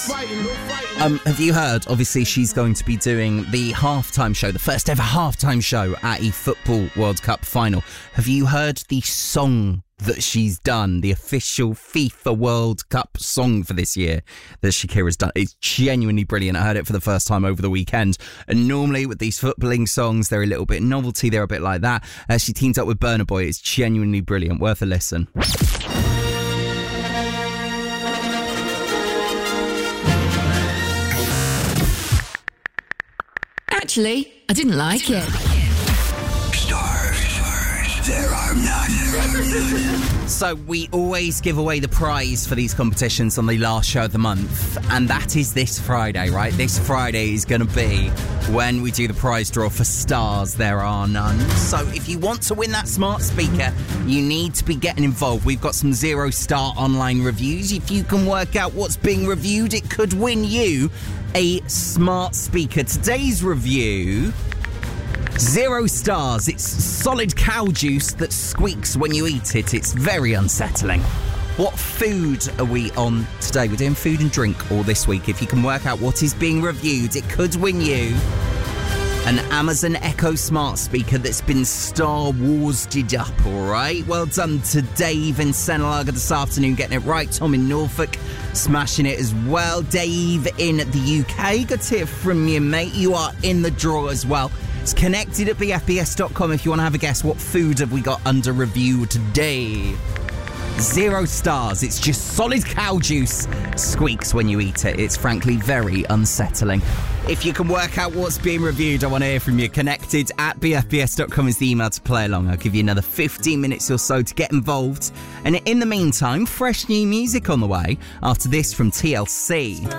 Have you heard? Obviously, she's going to be doing the halftime show, the first ever halftime show at a Football World Cup final. Have you heard the song that she's done, the official FIFA World Cup song for this year that Shakira's done? It's genuinely brilliant. I heard it for the first time over the weekend. And normally with these footballing songs, they're a little bit novelty. They're a bit like that. She teamed up with Burna Boy. It's genuinely brilliant. Worth a listen. Actually, I didn't like it. Stars, there are none. So we always give away the prize for these competitions on the last show of the month, and that is this Friday, right? This Friday is going to be when we do the prize draw for Stars, There Are None. So if you want to win that smart speaker, you need to be getting involved. We've got some 0-star online reviews. If you can work out what's being reviewed, it could win you a smart speaker. Today's review, 0 stars. It's solid cow juice that squeaks when you eat it. It's very unsettling. What food are we on today? We're doing food and drink all this week. If you can work out what is being reviewed, it could win you an Amazon Echo smart speaker that's been Star Wars'd up, all right? Well done to Dave in Senalaga this afternoon, getting it right. Tom in Norfolk smashing it as well. Dave in the UK, good to hear from you, mate. You are in the draw as well. It's connected at bfbs.com if you want to have a guess. What food have we got under review today? 0 stars. It's just solid cow juice. Squeaks when you eat it. It's frankly very unsettling. If you can work out what's being reviewed, I want to hear from you. Connected at bfbs.com is the email to play along. I'll give you another 15 minutes or so to get involved. And in the meantime, fresh new music on the way after this from TLC.